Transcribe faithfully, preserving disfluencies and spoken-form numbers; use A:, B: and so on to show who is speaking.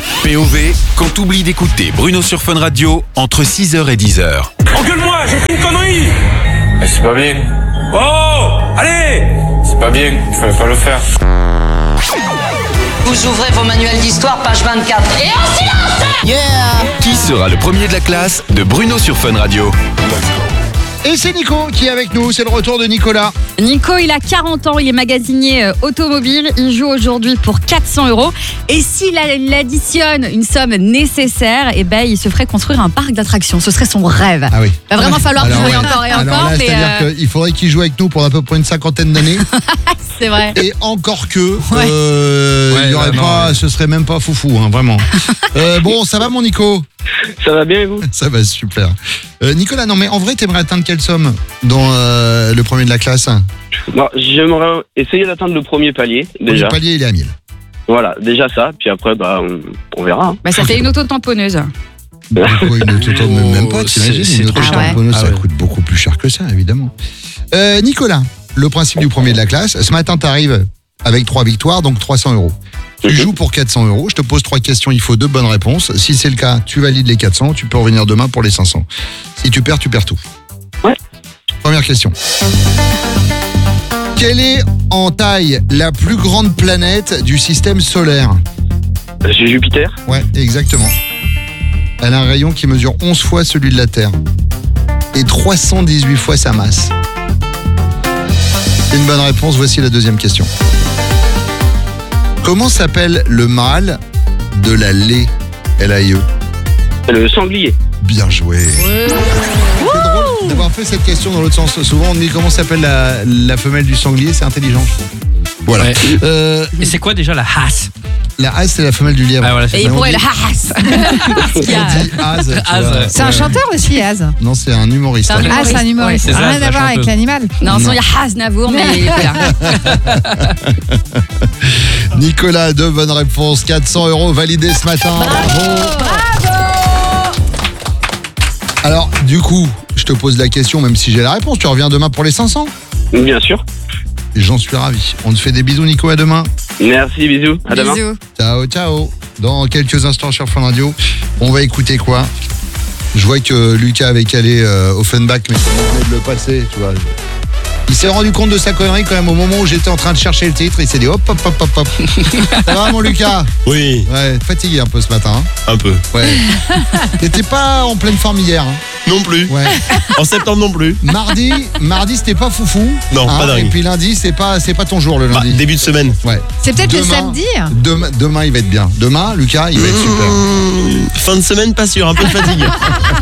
A: P O V, quand t'oublies d'écouter Bruno sur Fun Radio entre six heures et dix heures.
B: Engueule-moi, j'ai fait une connerie.
C: Mais c'est pas bien.
B: Oh, allez.
C: C'est pas bien, il fallait pas le faire.
D: Vous ouvrez vos manuels d'histoire, page vingt-quatre. Et en silence!
E: Yeah!
A: Qui sera le premier de la classe de Bruno sur Fun Radio?
E: Et c'est Nico qui est avec nous, c'est le retour de Nicolas.
F: Nico, il a quarante ans, il est magasinier euh, automobile, il joue aujourd'hui pour quatre cents euros. Et s'il a- il additionne une somme nécessaire, eh ben, il se ferait construire un parc d'attractions. Ce serait son rêve.
E: Ah oui.
F: Il va vraiment falloir
E: Alors,
F: jouer
E: ouais.
F: encore et
E: Alors
F: encore,
E: là,
F: mais
E: c'est-à-dire
F: euh,
E: qu'il faudrait qu'il joue avec nous pour à peu près une cinquantaine d'années.
F: c'est vrai.
E: Et encore que,
F: Ouais.
E: euh,
G: Ouais,
E: il y aurait
G: bah non,
E: pas,
G: ouais.
E: ce serait même pas foufou, hein, vraiment. Euh, bon, ça va mon Nico?
H: Ça va bien et vous?
E: Ça va super. Euh, Nicolas, non mais en vrai, t'aimerais atteindre quelle somme dans euh, le premier de la classe?
H: Bon, j'aimerais essayer d'atteindre le premier palier, déjà.
E: Le palier, il est à mille.
H: Voilà, déjà ça, puis après, bah, on, on verra. hein.
F: Bah, ça fait une auto-tamponneuse.
E: Pourquoi une auto même, même pas,
G: c'est-
E: t'imagines,
G: c'est
E: une
G: trop
E: auto
F: cher.
E: tamponneuse,
G: Ah
E: ça
G: ouais.
E: coûte beaucoup plus cher que ça, évidemment. Euh, Nicolas, le principe du premier de la classe, ce matin, t'arrives avec trois victoires, donc trois cents euros. Tu
H: Mhm.
E: joues pour quatre cents euros, je te pose trois questions, il faut deux bonnes réponses. Si c'est le cas, tu valides les quatre cents, tu peux revenir demain pour les cinq cents. Si tu perds, tu perds tout.
H: Ouais.
E: Première question. Quelle est en taille la plus grande planète du système solaire?
H: C'est Jupiter.
E: Ouais, exactement. Elle a un rayon qui mesure onze fois celui de la Terre et trois cent dix-huit fois sa masse. Une bonne réponse, voici la deuxième question. Comment s'appelle le mâle de la laie? L A I E.
H: Le sanglier.
E: Bien joué. C'est drôle d'avoir fait cette question dans l'autre sens. Souvent on dit comment s'appelle la, la femelle du sanglier, c'est intelligent. Voilà.
G: Ouais.
E: Euh,
G: Et c'est quoi déjà la hasse?
E: la hasse, c'est la femelle du lièvre.
G: Ah voilà, c'est
F: Et il
G: ça.
F: pourrait le haas. Parce qu'il y
E: On
F: a-
E: dit hase, tu
G: Hase,
E: vois.
G: ouais.
I: C'est un
E: Ouais.
I: chanteur aussi, Az.
E: Non, c'est un humoriste.
F: C'est un
I: Ah, c'est un humoriste.
G: c'est
I: Ça n'a
G: ça,
I: rien
G: la
I: à voir avec
G: chanteuse.
I: l'animal.
F: Non, sinon
E: Non.
F: il y a Aznavour, mais voilà.
E: Nicolas, deux bonnes réponses, quatre cents euros validés ce matin. Bravo. Alors, du coup, je te pose la question, même si j'ai la réponse, tu reviens demain pour les cinq cents?
H: Bien sûr.
E: J'en suis ravi. On te fait des bisous, Nico, à demain.
H: Merci, bisous. À demain.
F: Bisous.
E: Ciao, ciao. Dans quelques instants sur Fun Radio, on va écouter quoi? Je vois que Lucas avait calé euh, Offenbach, mais il venait de le passer, tu vois. Il s'est rendu compte de sa connerie quand même au moment où j'étais en train de chercher le titre. Il s'est dit hop, hop, hop, hop, hop. Ça va, mon Lucas?
J: Oui,
E: Ouais, fatigué un peu ce matin. hein.
J: un peu.
E: Ouais. T'étais pas en pleine forme hier. hein.
J: Non plus.
E: Ouais.
J: En septembre non plus.
E: Mardi, mardi c'était pas foufou.
J: Non, pas dingue.
E: Et puis lundi, c'est pas, c'est pas ton jour le
J: Bah,
E: lundi.
J: début de semaine.
E: Ouais.
I: C'est peut-être le
E: Demain-
I: samedi.
E: Demain, demain, il va être bien. Demain, Lucas, il va être super.
J: Mmh, fin de semaine, pas sûr, un peu de fatigue.